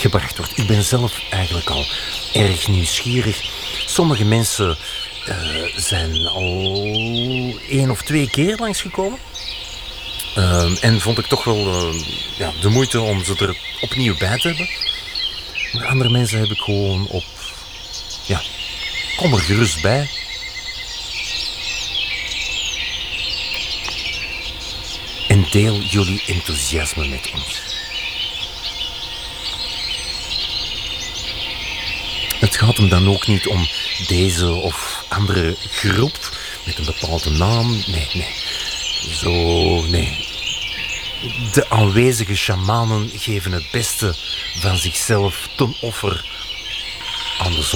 gebracht wordt. Ik ben zelf eigenlijk al erg nieuwsgierig. Sommige mensen zijn al 1 of 2 keer langsgekomen. En vond ik toch wel de moeite om ze er opnieuw bij te hebben. Maar andere mensen heb ik gewoon op... Ja, kom er gerust bij. En deel jullie enthousiasme met ons. Het gaat hem dan ook niet om deze of andere groep met een bepaalde naam. Nee. Nee. De aanwezige shamanen geven het beste van zichzelf ten offer aan de zon.